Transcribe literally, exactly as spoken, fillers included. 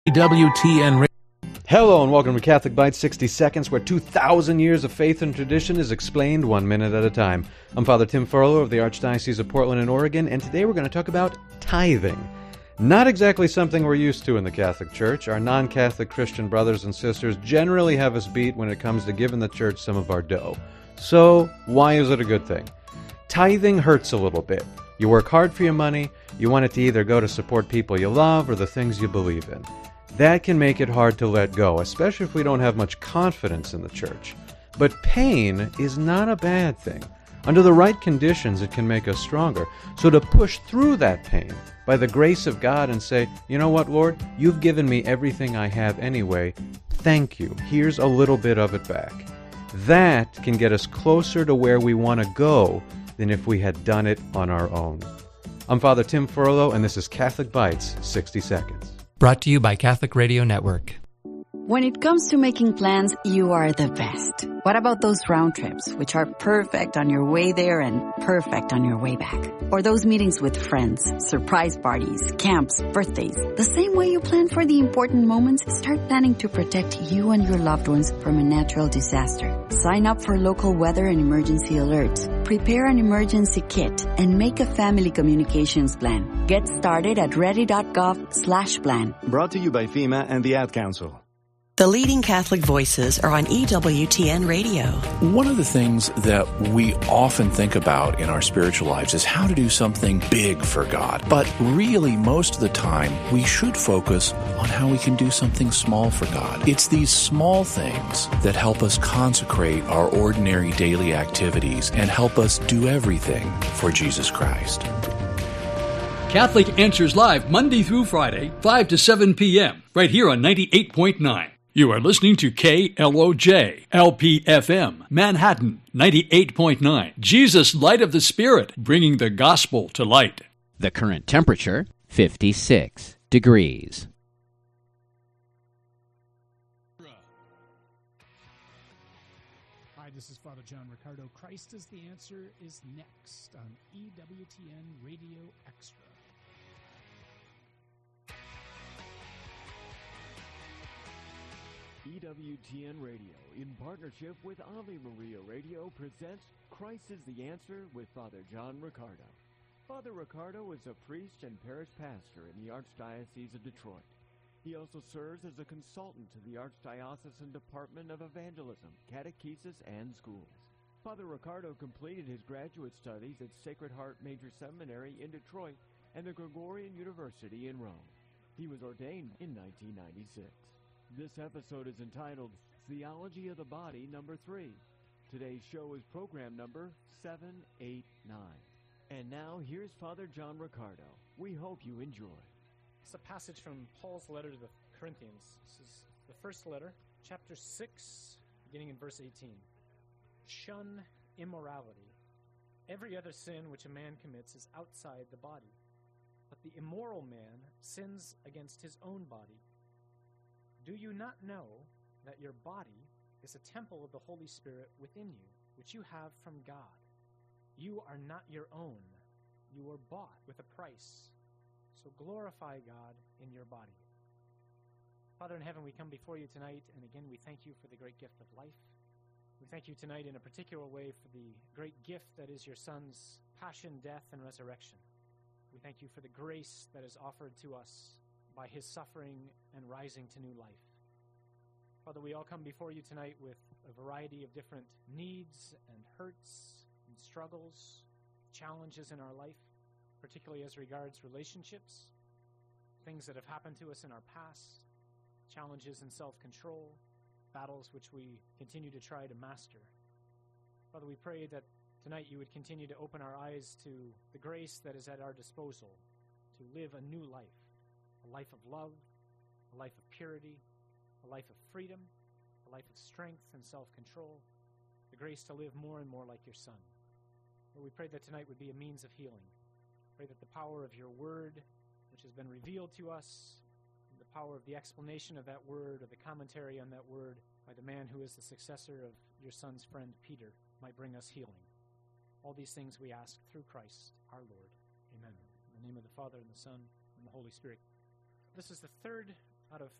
W T N Radio. Hello and welcome to Catholic Bites sixty Seconds, where two thousand years of faith and tradition is explained one minute at a time. I'm Father Tim Furlow of the Archdiocese of Portland and Oregon, and today we're going to talk about tithing. Not exactly something we're used to in the Catholic Church. Our non-Catholic Christian brothers and sisters generally have us beat when it comes to giving the Church some of our dough. So, why is it a good thing? Tithing hurts a little bit. You work hard for your money, you want it to either go to support people you love or the things you believe in. That can make it hard to let go, especially if we don't have much confidence in the Church. But pain is not a bad thing. Under the right conditions, it can make us stronger. So to push through that pain by the grace of God and say, you know what, Lord, you've given me everything I have anyway. Thank you. Here's a little bit of it back. That can get us closer to where we want to go than if we had done it on our own. I'm Father Tim Furlow, and this is Catholic Bites sixty Seconds. Brought to you by Catholic Radio Network. When it comes to making plans, you are the best. What about those round trips, which are perfect on your way there and perfect on your way back? Or those meetings with friends, surprise parties, camps, birthdays. The same way you plan for the important moments, start planning to protect you and your loved ones from a natural disaster. Sign up for local weather and emergency alerts. Prepare an emergency kit and make a family communications plan. Get started at ready.gov slash plan. Brought to you by FEMA and the Ad Council. The leading Catholic voices are on E W T N Radio. One of the things that we often think about in our spiritual lives is how to do something big for God. But really, most of the time, we should focus on how we can do something small for God. It's these small things that help us consecrate our ordinary daily activities and help us do everything for Jesus Christ. Catholic Answers Live, Monday through Friday, five to seven p.m., right here on ninety-eight point nine. You are listening to K L O J, L P F M, Manhattan, ninety-eight point nine. Jesus, Light of the Spirit, bringing the gospel to light. The current temperature, fifty-six degrees. Hi, this is Father John Ricardo. Christ is the Answer is next on E W T N Radio Extra. E W T N Radio, in partnership with Ave Maria Radio, presents Christ is the Answer with Father John Ricardo. Father Ricardo is a priest and parish pastor in the Archdiocese of Detroit. He also serves as a consultant to the Archdiocesan Department of Evangelism, Catechesis, and Schools. Father Ricardo completed his graduate studies at Sacred Heart Major Seminary in Detroit and the Gregorian University in Rome. He was ordained in nineteen ninety-six. This episode is entitled Theology of the Body Number three. Today's show is program number seven eighty-nine. And now, here's Father John Ricardo. We hope you enjoy. It's a passage from Paul's letter to the Corinthians. This is the first letter, chapter six, beginning in verse eighteen. Shun immorality. Every other sin which a man commits is outside the body, but the immoral man sins against his own body. Do you not know that your body is a temple of the Holy Spirit within you, which you have from God? You are not your own. You were bought with a price. So glorify God in your body. Father in heaven, we come before you tonight, and again we thank you for the great gift of life. We thank you tonight in a particular way for the great gift that is your Son's passion, death, and resurrection. We thank you for the grace that is offered to us by his suffering and rising to new life. Father, we all come before you tonight with a variety of different needs and hurts and struggles, challenges in our life, particularly as regards relationships, things that have happened to us in our past, challenges in self-control, battles which we continue to try to master. Father, we pray that tonight you would continue to open our eyes to the grace that is at our disposal to live a new life. A life of love, a life of purity, a life of freedom, a life of strength and self-control, the grace to live more and more like your Son. Lord, we pray that tonight would be a means of healing. Pray that the power of your word, which has been revealed to us, and the power of the explanation of that word or the commentary on that word by the man who is the successor of your Son's friend Peter, might bring us healing. All these things we ask through Christ our Lord. Amen. In the name of the Father, and the Son, and the Holy Spirit. This is the third out of